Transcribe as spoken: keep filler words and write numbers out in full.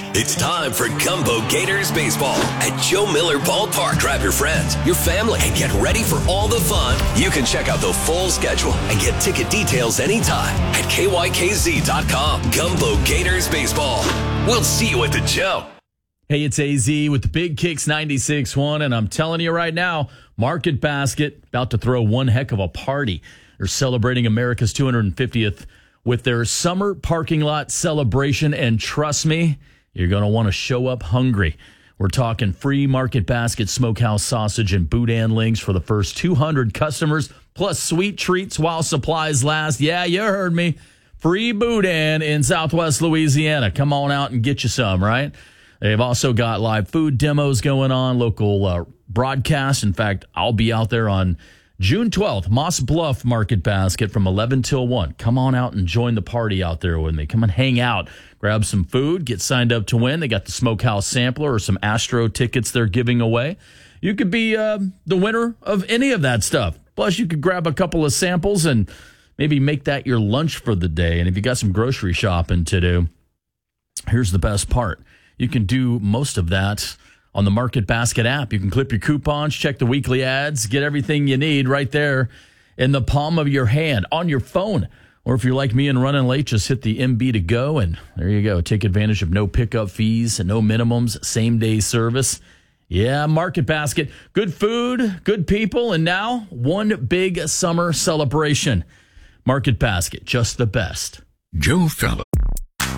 It's time for Gumbo Gators baseball at Joe Miller Ballpark. Grab your friends, your family, and get ready for all the fun. You can check out the full schedule and get ticket details anytime at K Y K Z dot com. Gumbo Gators baseball. We'll see you at the Joe. Hey, it's A Z with the Big Kicks ninety-six point one, and I'm telling you right now, Market Basket about to throw one heck of a party. They're celebrating America's two hundred fiftieth with their summer parking lot celebration, and trust me, you're going to want to show up hungry. We're talking free Market Basket smokehouse sausage and boudin links for the first two hundred customers, plus sweet treats while supplies last. Yeah, you heard me. Free boudin in Southwest Louisiana. Come on out and get you some, right? They've also got live food demos going on, local uh, broadcasts. In fact, I'll be out there on June twelfth, Moss Bluff Market Basket from eleven till one. Come on out and join the party out there with me. Come and hang out. Grab some food. Get signed up to win. They got the Smokehouse Sampler or some Astro tickets they're giving away. You could be uh, the winner of any of that stuff. Plus, you could grab a couple of samples and maybe make that your lunch for the day. And if you got some grocery shopping to do, here's the best part. You can do most of that on the Market Basket app. You can clip your coupons, check the weekly ads, get everything you need right there in the palm of your hand on your phone. Or if you're like me and running late, just hit the M B to go, and there you go. Take advantage of no pickup fees, no minimums, same-day service. Yeah, Market Basket. Good food, good people, and now one big summer celebration. Market Basket, just the best. Joe Fallon.